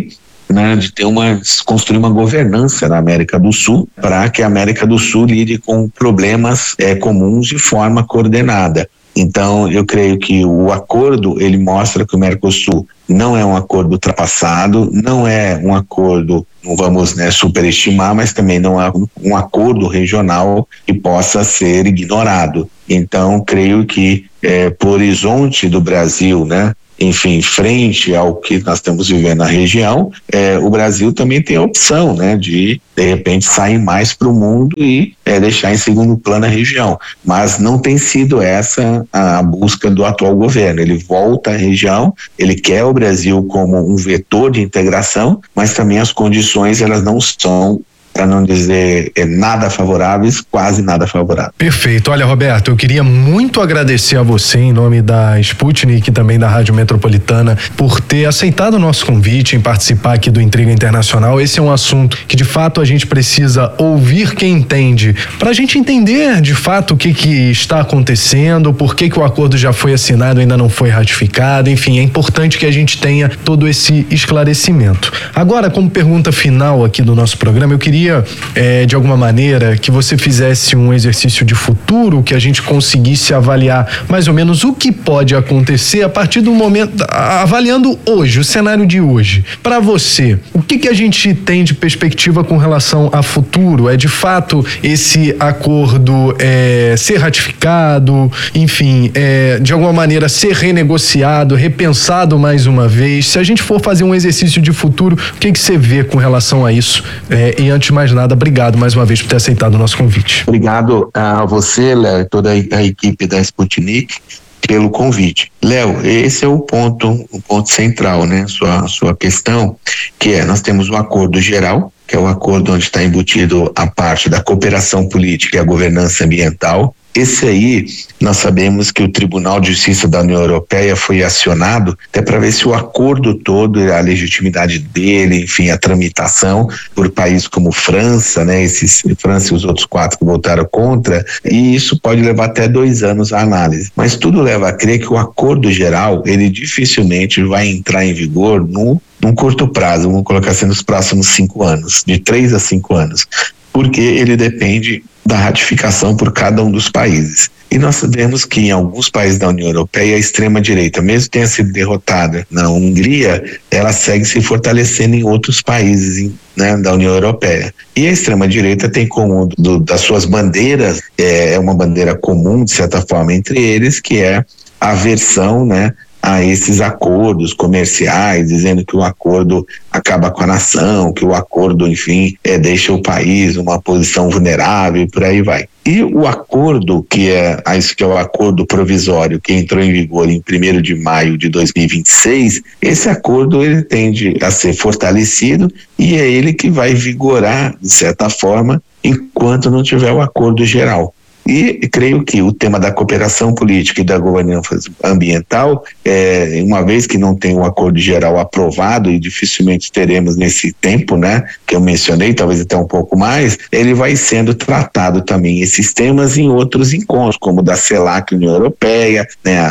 [SPEAKER 4] né, de construir uma governança na América do Sul, para que a América do Sul lide com problemas comuns de forma coordenada. Então, eu creio que o acordo, ele mostra que o Mercosul não é um acordo ultrapassado, não é um acordo, não vamos superestimar, mas também não é um acordo regional que possa ser ignorado. Então, creio que pro horizonte do Brasil, enfim, frente ao que nós estamos vivendo na região, o Brasil também tem a opção, de repente, sair mais para o mundo e deixar em segundo plano a região. Mas não tem sido essa a busca do atual governo. Ele volta à região, ele quer o Brasil como um vetor de integração, mas também as condições, elas não são, para não dizer nada favoráveis, quase nada favoráveis.
[SPEAKER 2] Perfeito. Olha, Roberto, eu queria muito agradecer a você, em nome da Sputnik e também da Rádio Metropolitana, por ter aceitado o nosso convite em participar aqui do Intriga Internacional. Esse é um assunto que, de fato, a gente precisa ouvir quem entende, para a gente entender, de fato, o que está acontecendo, por que o acordo já foi assinado e ainda não foi ratificado. Enfim, é importante que a gente tenha todo esse esclarecimento. Agora, como pergunta final aqui do nosso programa, eu queria de alguma maneira que você fizesse um exercício de futuro, que a gente conseguisse avaliar mais ou menos o que pode acontecer a partir do momento, avaliando hoje, o cenário de hoje. Para você, o que a gente tem de perspectiva com relação a futuro? É de fato esse acordo ser ratificado, enfim, de alguma maneira ser renegociado, repensado mais uma vez? Se a gente for fazer um exercício de futuro, o que você vê com relação a isso? E antes de mais nada, obrigado mais uma vez por ter aceitado o nosso convite.
[SPEAKER 4] Obrigado a você, Léo, e toda a equipe da Sputnik pelo convite. Léo, esse é o ponto central, sua questão, que nós temos um acordo geral, que é o acordo onde está embutido a parte da cooperação política e a governança ambiental. Esse aí, nós sabemos que o Tribunal de Justiça da União Europeia foi acionado até para ver se o acordo todo, a legitimidade dele, enfim, a tramitação por países como França, França e os outros 4 que votaram contra, e isso pode levar até 2 anos a análise. Mas tudo leva a crer que o acordo geral, ele dificilmente vai entrar em vigor num curto prazo, vamos colocar assim, nos próximos 5 anos, de 3 a 5 anos, porque ele depende da ratificação por cada um dos países. E nós sabemos que em alguns países da União Europeia a extrema-direita, mesmo tenha sido derrotada na Hungria, ela segue se fortalecendo em outros países da União Europeia. E a extrema-direita tem como das suas bandeiras, é uma bandeira comum, de certa forma, entre eles, que é a aversão, a esses acordos comerciais, dizendo que o acordo acaba com a nação, que o acordo, enfim, deixa o país numa posição vulnerável e por aí vai. E o acordo, que é o acordo provisório, que entrou em vigor em 1º de maio de 2026, esse acordo ele tende a ser fortalecido e é ele que vai vigorar, de certa forma, enquanto não tiver o acordo geral. E creio que o tema da cooperação política e da governança ambiental, uma vez que não tem um acordo geral aprovado, e dificilmente teremos nesse tempo, que eu mencionei, talvez até um pouco mais, ele vai sendo tratado também, esses temas, em outros encontros, como o da CELAC União Europeia,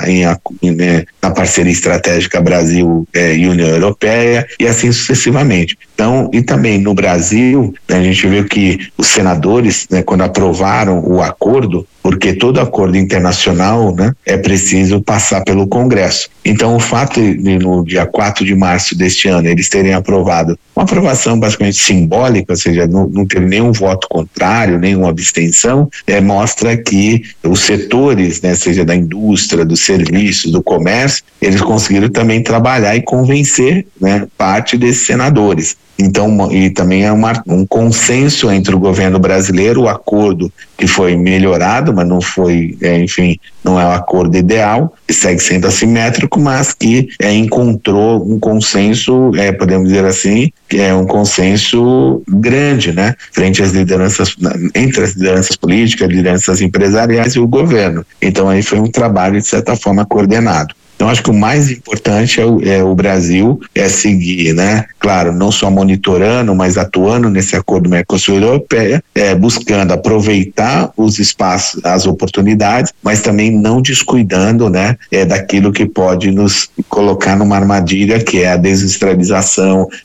[SPEAKER 4] na parceria estratégica Brasil e União Europeia, e assim sucessivamente. Então, e também no Brasil, a gente viu que os senadores, quando aprovaram o acordo, porque todo acordo internacional, é preciso passar pelo Congresso. Então, o fato de no dia 4 de março deste ano eles terem aprovado uma aprovação basicamente simbólica, ou seja, não teve nenhum voto contrário, nenhuma abstenção, mostra que os setores, seja da indústria, dos serviços, do comércio, eles conseguiram também trabalhar e convencer, parte desses senadores. Então, e também é um consenso entre o governo brasileiro, o acordo que foi melhorado, mas não foi, enfim, não é o acordo ideal, que segue sendo assimétrico, mas que encontrou um consenso, podemos dizer assim, que é um consenso grande, frente às lideranças, entre as lideranças políticas, lideranças empresariais e o governo. Então, aí foi um trabalho, de certa forma, coordenado. Então, acho que o mais importante é o Brasil seguir, claro, não só monitorando, mas atuando nesse acordo Mercosul-Europeia, buscando aproveitar os espaços, as oportunidades, mas também não descuidando, daquilo que pode nos colocar numa armadilha, que é a desindustrialização,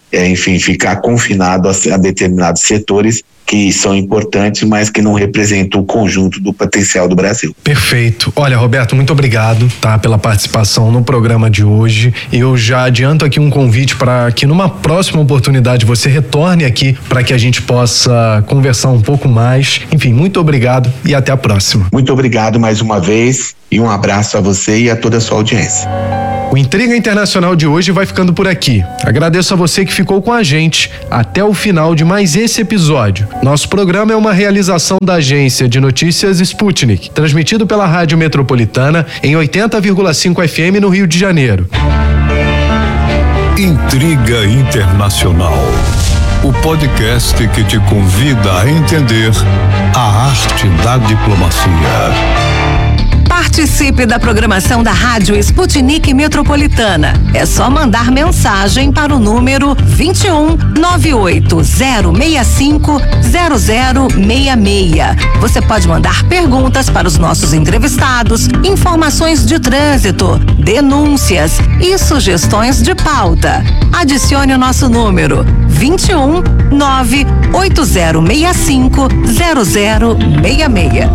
[SPEAKER 4] enfim, ficar confinado a determinados setores que são importantes, mas que não representam o conjunto do potencial do Brasil.
[SPEAKER 2] Perfeito. Olha, Roberto, muito obrigado, tá, pela participação no programa de hoje. Eu já adianto aqui um convite para que numa próxima oportunidade você retorne aqui para que a gente possa conversar um pouco mais. Enfim, muito obrigado e até a próxima.
[SPEAKER 4] Muito obrigado mais uma vez e um abraço a você e a toda a sua audiência.
[SPEAKER 2] O Intriga Internacional de hoje vai ficando por aqui. Agradeço a você que ficou com a gente até o final de mais esse episódio. Nosso programa é uma realização da agência de notícias Sputnik, transmitido pela Rádio Metropolitana em 80,5 FM no Rio de Janeiro.
[SPEAKER 3] Intriga Internacional, o podcast que te convida a entender a arte da diplomacia.
[SPEAKER 5] Participe da programação da Rádio Sputnik Metropolitana. É só mandar mensagem para o número 21 98065 0066. Você pode mandar perguntas para os nossos entrevistados, informações de trânsito, denúncias e sugestões de pauta. Adicione o nosso número 21 98065 0066.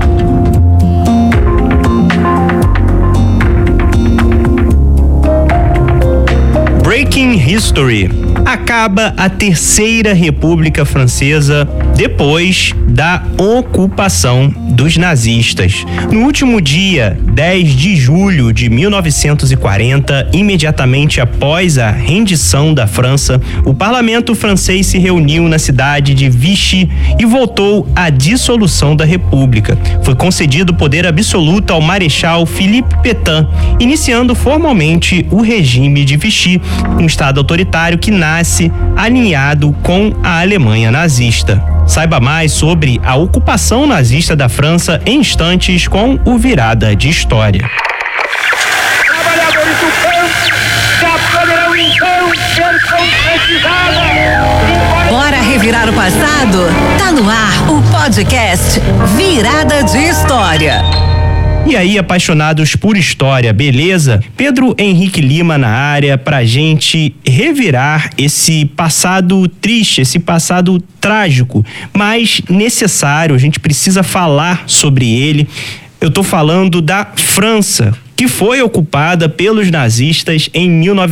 [SPEAKER 6] Breaking History. Acaba a Terceira República Francesa depois da ocupação dos nazistas. No último dia, 10 de julho de 1940, imediatamente após a rendição da França, o parlamento francês se reuniu na cidade de Vichy e votou a dissolução da República. Foi concedido poder absoluto ao marechal Philippe Pétain, iniciando formalmente o regime de Vichy, um estado autoritário que nasce alinhado com a Alemanha nazista. Saiba mais sobre a ocupação nazista da França em instantes com o Virada de História.
[SPEAKER 7] Trabalhadores do campo já poderão então ser concretizados.
[SPEAKER 5] Bora revirar o passado? Tá no ar o podcast Virada de História.
[SPEAKER 6] E aí, apaixonados por história, beleza? Pedro Henrique Lima na área pra gente revirar esse passado triste, esse passado trágico, mas necessário, a gente precisa falar sobre ele. Eu tô falando da França, que foi ocupada pelos nazistas em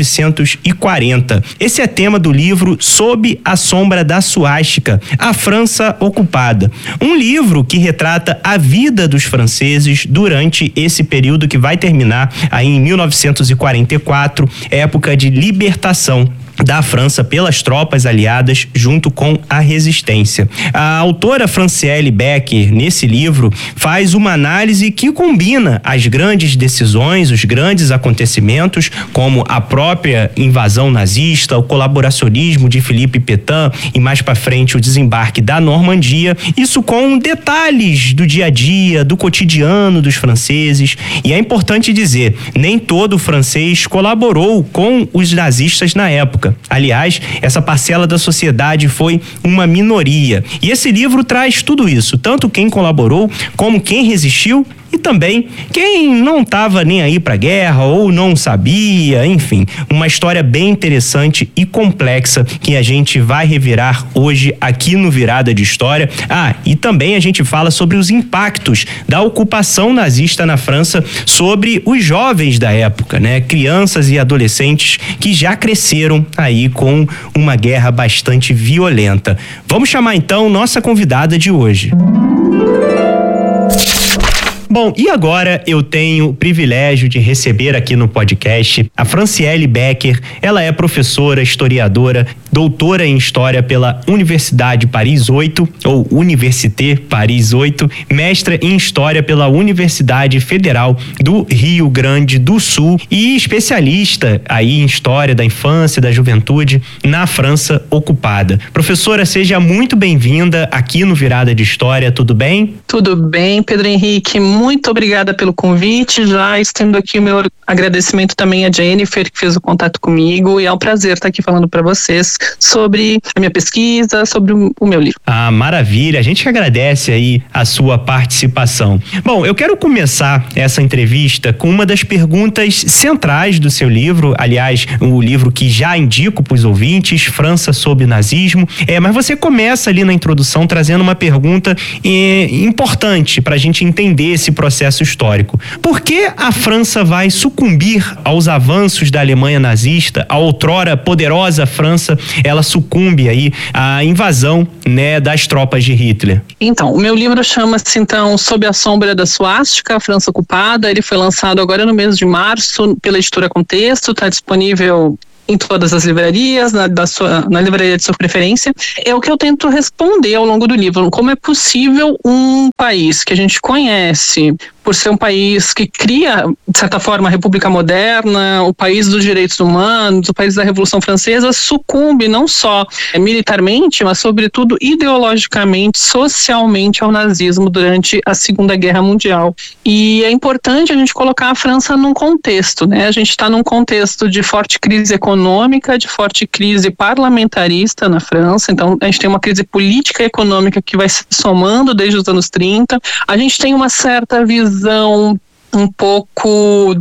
[SPEAKER 6] 1940. Esse é tema do livro Sob a Sombra da Suástica, a França Ocupada. Um livro que retrata a vida dos franceses durante esse período que vai terminar aí em 1944, época de libertação da França pelas tropas aliadas junto com a resistência. A autora Franciele Becker, nesse livro, faz uma análise que combina as grandes decisões, os grandes acontecimentos, como a própria invasão nazista, o colaboracionismo de Philippe Pétain e mais para frente o desembarque da Normandia, isso com detalhes do dia a dia, do cotidiano dos franceses. E é importante dizer, nem todo francês colaborou com os nazistas na época. Aliás, essa parcela da sociedade foi uma minoria. E esse livro traz tudo isso, tanto quem colaborou como quem resistiu e também quem não estava nem aí para guerra ou não sabia, enfim, uma história bem interessante e complexa que a gente vai revirar hoje aqui no Virada de História. E também a gente fala sobre os impactos da ocupação nazista na França sobre os jovens da época, né? Crianças e adolescentes que já cresceram aí com uma guerra bastante violenta. Vamos chamar então nossa convidada de hoje. Bom, e agora eu tenho o privilégio de receber aqui no podcast a Franciele Becker. Ela é professora, historiadora, doutora em História pela Universidade Paris 8, ou Université Paris 8, mestra em História pela Universidade Federal do Rio Grande do Sul e especialista aí em História da Infância e da Juventude na França Ocupada. Professora, seja muito bem-vinda aqui no Virada de História, tudo bem?
[SPEAKER 8] Tudo bem, Pedro Henrique, Muito obrigada pelo convite, já estendo aqui o meu agradecimento também a Jennifer, que fez o contato comigo, e é um prazer estar aqui falando para vocês sobre a minha pesquisa, sobre o meu livro.
[SPEAKER 6] Ah, maravilha, a gente agradece aí a sua participação. Bom, eu quero começar essa entrevista com uma das perguntas centrais do seu livro, aliás, o livro que já indico para os ouvintes, França sob nazismo, mas você começa ali na introdução trazendo uma pergunta importante para a gente entender esse processo histórico. Por que a França vai sucumbir aos avanços da Alemanha nazista? A outrora poderosa França, ela sucumbe aí à invasão, né, das tropas de Hitler.
[SPEAKER 8] Então, o meu livro chama-se, então, Sob a Sombra da Suástica, a França Ocupada. Ele foi lançado agora no mês de março pela editora Contexto, está disponível em todas as livrarias, na livraria de sua preferência. É o que eu tento responder ao longo do livro. Como é possível um país que a gente conhece por ser um país que cria, de certa forma, a República Moderna, o país dos direitos humanos, o país da Revolução Francesa, sucumbe não só militarmente, mas sobretudo ideologicamente, socialmente ao nazismo durante a Segunda Guerra Mundial. E é importante a gente colocar a França num contexto, né? A gente está num contexto de forte crise econômica, de forte crise parlamentarista na França, então a gente tem uma crise política e econômica que vai se somando desde os anos 30, a gente tem uma certa visão um pouco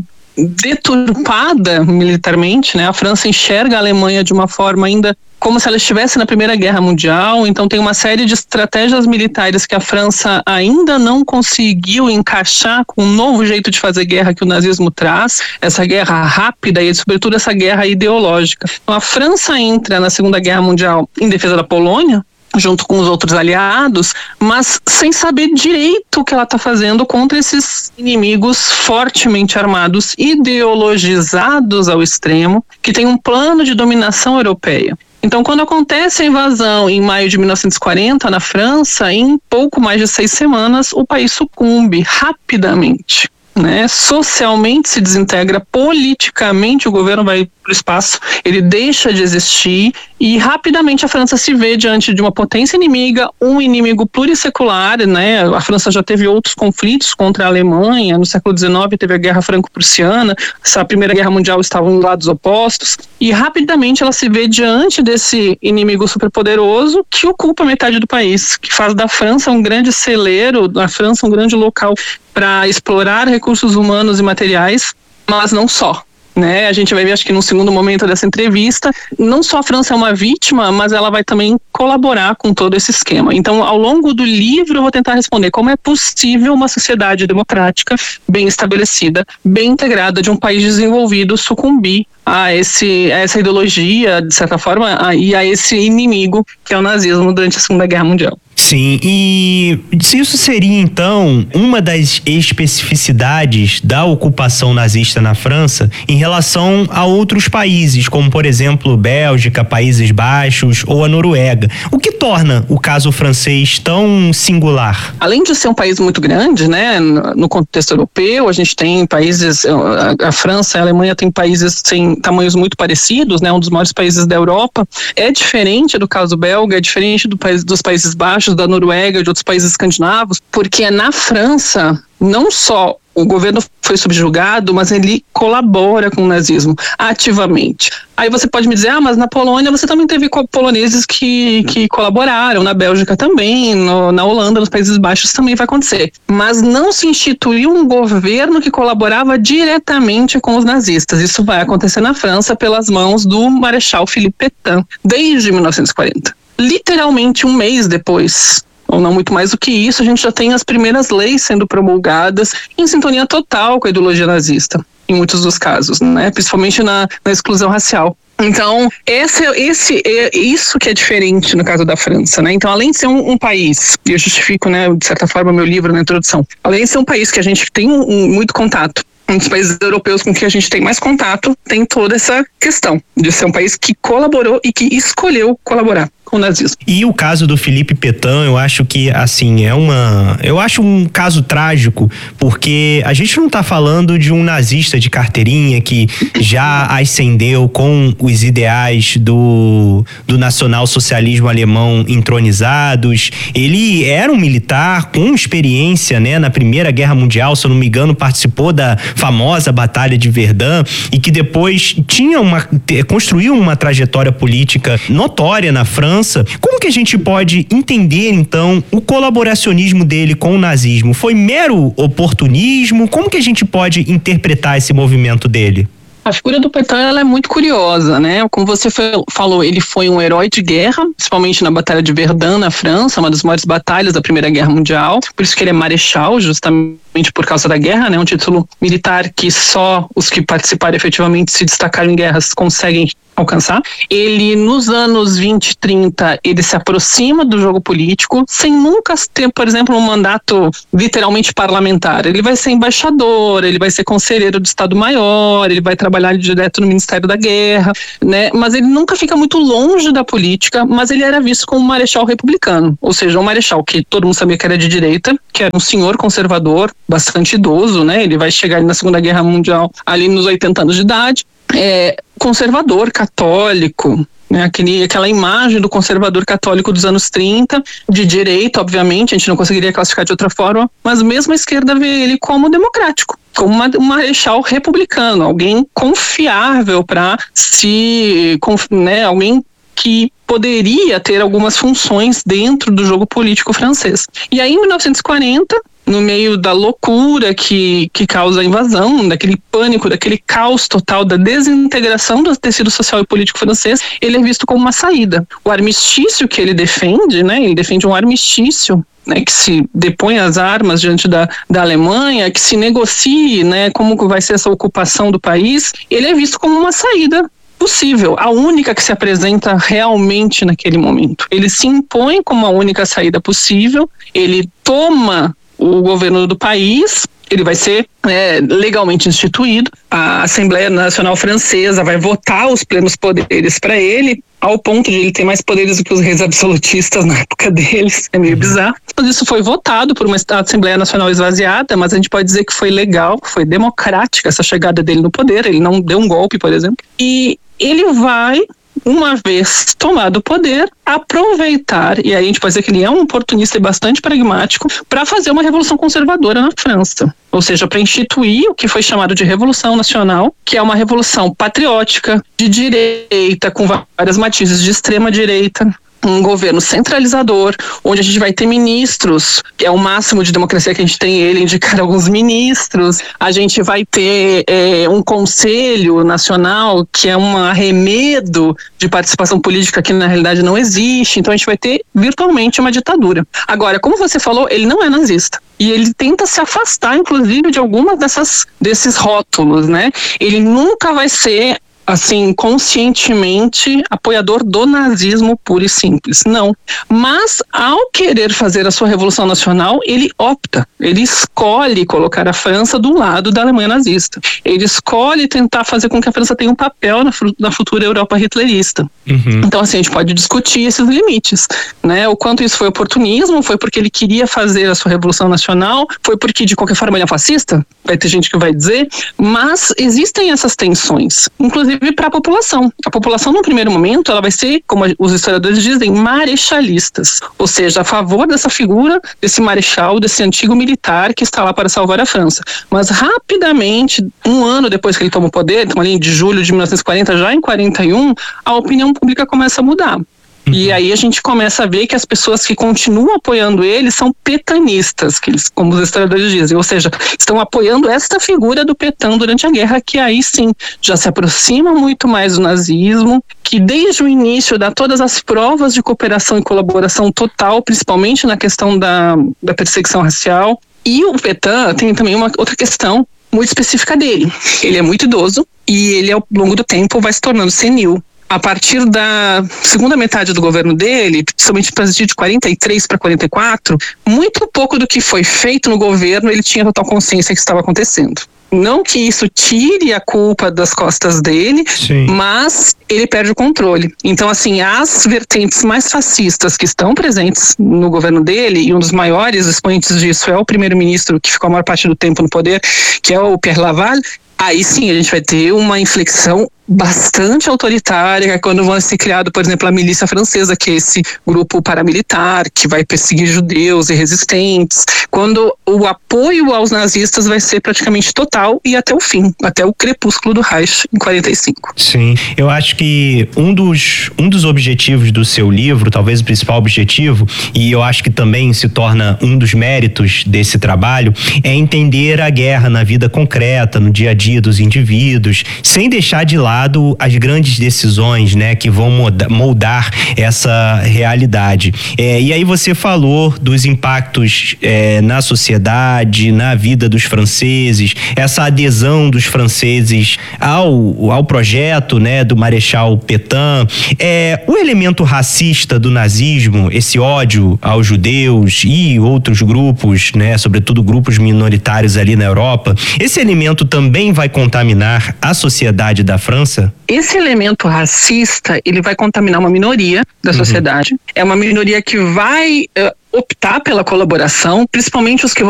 [SPEAKER 8] deturpada militarmente, né? A França enxerga a Alemanha de uma forma ainda como se ela estivesse na Primeira Guerra Mundial, então tem uma série de estratégias militares que a França ainda não conseguiu encaixar com o novo jeito de fazer guerra que o nazismo traz, essa guerra rápida e sobretudo essa guerra ideológica. Então a França entra na Segunda Guerra Mundial em defesa da Polônia, junto com os outros aliados, mas sem saber direito o que ela está fazendo contra esses inimigos fortemente armados, ideologizados ao extremo, que tem um plano de dominação europeia. Então, quando acontece a invasão em maio de 1940 na França, em pouco mais de 6 semanas, o país sucumbe rapidamente. Né? Socialmente se desintegra, politicamente o governo vai para o espaço, ele deixa de existir e rapidamente a França se vê diante de uma potência inimiga, um inimigo plurissecular, né? A França já teve outros conflitos contra a Alemanha, no século XIX teve a Guerra Franco-Prussiana, essa Primeira Guerra Mundial estavam em lados opostos e rapidamente ela se vê diante desse inimigo superpoderoso que ocupa metade do país, que faz da França um grande celeiro, da França um grande local para explorar recursos humanos e materiais, mas não só. Né? A gente vai ver, acho que no segundo momento dessa entrevista, não só a França é uma vítima, mas ela vai também colaborar com todo esse esquema. Então, ao longo do livro, eu vou tentar responder como é possível uma sociedade democrática, bem estabelecida, bem integrada, de um país desenvolvido, sucumbir a essa ideologia, de certa forma, e a esse inimigo que é o nazismo durante a Segunda Guerra Mundial.
[SPEAKER 6] Sim, e isso seria então uma das especificidades da ocupação nazista na França em relação a outros países, como por exemplo Bélgica, Países Baixos ou a Noruega. O que torna o caso francês tão singular?
[SPEAKER 8] Além de ser um país muito grande, né, no contexto europeu, a gente tem países, a França e a Alemanha têm países sem tamanhos muito parecidos, né, um dos maiores países da Europa. É diferente do caso belga, é diferente dos Países Baixos, da Noruega, de outros países escandinavos, porque na França, não só o governo foi subjugado, mas ele colabora com o nazismo ativamente. Aí você pode me dizer, mas na Polônia você também teve poloneses que colaboraram, na Bélgica também, na Holanda, nos Países Baixos também vai acontecer. Mas não se instituiu um governo que colaborava diretamente com os nazistas. Isso vai acontecer na França pelas mãos do Marechal Philippe Pétain, desde 1940. Literalmente um mês depois, ou não muito mais do que isso, a gente já tem as primeiras leis sendo promulgadas em sintonia total com a ideologia nazista, em muitos dos casos, né? Principalmente na exclusão racial. Então, isso que é diferente no caso da França, né? Então, além de ser um país, e eu justifico, né, de certa forma, meu livro na introdução, além de ser um país que a gente tem muito contato, um dos países europeus com que a gente tem mais contato, tem toda essa questão de ser um país que colaborou e que escolheu colaborar com o nazismo.
[SPEAKER 6] E o caso do Philippe Pétain, eu acho que, assim, eu acho um caso trágico, porque a gente não está falando de um nazista de carteirinha que já ascendeu com os ideais do nacional-socialismo alemão entronizados. Ele era um militar com experiência, né, na Primeira Guerra Mundial, se eu não me engano, participou da famosa Batalha de Verdun e que depois construiu uma trajetória política notória na França. Como que a gente pode entender, então, o colaboracionismo dele com o nazismo? Foi mero oportunismo? Como que a gente pode interpretar esse movimento dele?
[SPEAKER 8] A figura do Pétain, ela é muito curiosa, né? Como você falou, ele foi um herói de guerra, principalmente na Batalha de Verdun, na França, uma das maiores batalhas da Primeira Guerra Mundial. Por isso que ele é marechal, justamente por causa da guerra, né? Um título militar que só os que participaram efetivamente, se destacaram em guerras, conseguem alcançar. Ele, nos anos 20 e 30, ele se aproxima do jogo político, sem nunca ter, por exemplo, um mandato literalmente parlamentar. Ele vai ser embaixador, ele vai ser conselheiro do Estado-Maior, ele vai trabalhar direto no Ministério da Guerra, né? Mas ele nunca fica muito longe da política, mas ele era visto como um marechal republicano, ou seja, um marechal que todo mundo sabia que era de direita, que era um senhor conservador, bastante idoso, né? Ele vai chegar na Segunda Guerra Mundial ali nos 80 anos de idade, conservador, católico, né? Aquela imagem do conservador católico dos anos 30, de direita, obviamente, a gente não conseguiria classificar de outra forma, mas mesmo a esquerda vê ele como democrático, como um marechal republicano, alguém confiável para né, alguém que poderia ter algumas funções dentro do jogo político francês. E aí, em 1940, no meio da loucura que causa a invasão, daquele pânico, daquele caos total, da desintegração do tecido social e político francês, ele é visto como uma saída. O armistício que ele defende, né, ele defende um armistício, né, que se depõe as armas diante da Alemanha, que se negocie, né, como vai ser essa ocupação do país, ele é visto como uma saída possível, a única que se apresenta realmente naquele momento. Ele se impõe como a única saída possível, ele toma o governo do país, ele vai ser legalmente instituído, a Assembleia Nacional Francesa vai votar os plenos poderes para ele, ao ponto de ele ter mais poderes do que os reis absolutistas na época deles, é meio bizarro. Mas isso foi votado por uma Assembleia Nacional esvaziada, mas a gente pode dizer que foi legal, foi democrática essa chegada dele no poder, ele não deu um golpe, por exemplo, e ele vai, uma vez tomado o poder, aproveitar, e aí a gente pode dizer que ele é um oportunista e bastante pragmático, para fazer uma revolução conservadora na França. Ou seja, para instituir o que foi chamado de Revolução Nacional, que é uma revolução patriótica, de direita, com várias matizes de extrema direita, um governo centralizador, onde a gente vai ter ministros, que é o máximo de democracia que a gente tem, ele indicar alguns ministros, a gente vai ter um conselho nacional, que é um arremedo de participação política que na realidade não existe, então a gente vai ter virtualmente uma ditadura. Agora, como você falou, ele não é nazista. E ele tenta se afastar, inclusive, de algumas desses rótulos, né? Ele nunca vai ser, assim, conscientemente apoiador do nazismo puro e simples, não. Mas, ao querer fazer a sua Revolução Nacional, ele opta, ele escolhe colocar a França do lado da Alemanha nazista. Ele escolhe tentar fazer com que a França tenha um papel na futura Europa hitlerista. Uhum. Então, assim, a gente pode discutir esses limites, né? O quanto isso foi oportunismo, foi porque ele queria fazer a sua Revolução Nacional, foi porque, de qualquer forma, ele é fascista, vai ter gente que vai dizer, mas existem essas tensões, inclusive para a população. A população, no primeiro momento, ela vai ser, como os historiadores dizem, marechalistas, ou seja, a favor dessa figura, desse marechal, desse antigo militar que está lá para salvar a França. Mas rapidamente, um ano depois que ele toma o poder, então ali de julho de 1940, já em 41, a opinião pública começa a mudar. E aí a gente começa a ver que as pessoas que continuam apoiando ele são petanistas, que eles, como os historiadores dizem, ou seja, estão apoiando esta figura do Pétain durante a guerra, que aí sim já se aproxima muito mais do nazismo, que desde o início dá todas as provas de cooperação e colaboração total, principalmente na questão da perseguição racial. E o Pétain tem também uma outra questão muito específica dele. Ele é muito idoso e ele, ao longo do tempo, vai se tornando senil. A partir da segunda metade do governo dele, principalmente de 43 para 44, muito pouco do que foi feito no governo ele tinha total consciência que estava acontecendo. Não que isso tire a culpa das costas dele,
[SPEAKER 6] Sim.
[SPEAKER 8] mas ele perde o controle. Então, assim, as vertentes mais fascistas que estão presentes no governo dele, e um dos maiores expoentes disso é o primeiro-ministro que ficou a maior parte do tempo no poder, que é o Pierre Laval. Aí sim a gente vai ter uma inflexão bastante autoritária, quando vai ser criado, por exemplo, a milícia francesa, que é esse grupo paramilitar que vai perseguir judeus e resistentes, quando o apoio aos nazistas vai ser praticamente total e até o fim, até o crepúsculo do Reich em 45.
[SPEAKER 6] Sim, eu acho que um dos objetivos do seu livro, talvez o principal objetivo, e eu acho que também se torna um dos méritos desse trabalho, é entender a guerra na vida concreta, no dia a dia dos indivíduos, sem deixar de lado as grandes decisões, né, que vão moldar essa realidade. E aí você falou dos impactos na sociedade, na vida dos franceses, essa adesão dos franceses ao projeto, né, do Marechal Pétain. O elemento racista do nazismo, esse ódio aos judeus e outros grupos, né, sobretudo grupos minoritários ali na Europa, esse elemento também vai contaminar a sociedade da França?
[SPEAKER 8] Esse elemento racista, ele vai contaminar uma minoria da sociedade. É uma minoria que vai optar pela colaboração, principalmente os que vão